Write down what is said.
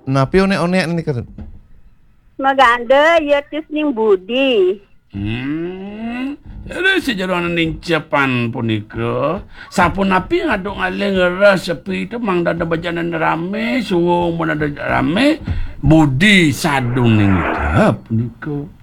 Napi onek-onek ini kan. Maganda yatis ning budi. Ada sejarah ning Jepang punika. Sapun napi ngaduk ngalih ngeras sepi itu mang dada bajanan rame, suwung pun ada rame, budi sadung ning punika.